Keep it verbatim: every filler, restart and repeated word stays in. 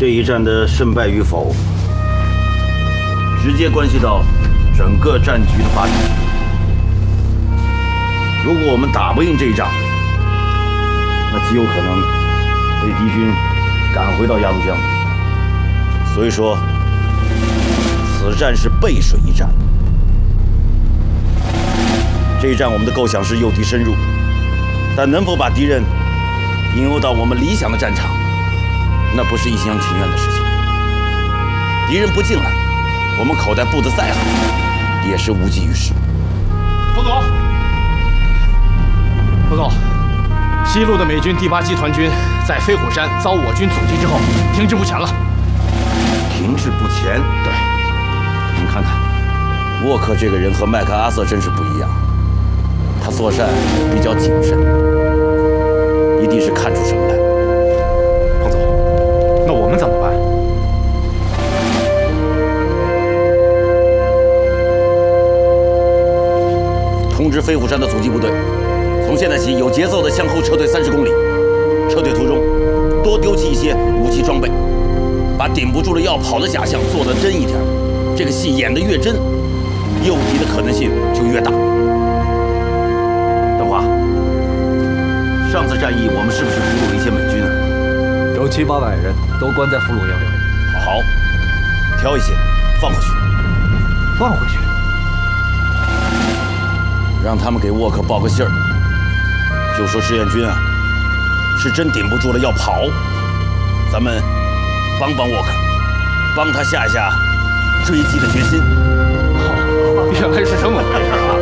这一战的胜败与否，直接关系到整个战局的发展。如果我们打不赢这一仗，那极有可能被敌军赶回到鸭绿江。所以说，此战是背水一战。这一战我们的构想是诱敌深入，但能否把敌人引诱到我们理想的战场，那不是一厢情愿的事情。敌人不进来，我们口袋布得再好，也是无济于事。 副总，副总，西路的美军第八集团军在飞虎山遭我军阻击之后，停滞不前了。 停滞不前？对。你们看看，沃克这个人和麦克阿瑟真是不一样。他作战比较谨慎，一定是看出什么来。 彭总，那我们怎么办？ 通知飞虎山的阻击部队，从现在起有节奏地向后撤退三十公里。撤退途中，多丢弃一些武器装备，把顶不住了要跑的假象做得真一点。这个戏演得越真，诱敌的可能性就越大。邓华，上次战役我们是不是俘虏了一些美军啊？ 有七八百人都关在俘虏营里。 好，挑一些放回去。 放回去？ 让他们给沃克报个信儿，就说志愿军啊是真顶不住了要跑，咱们帮帮沃克，帮他下一下追击的决心。 哦，原来是这么回事啊！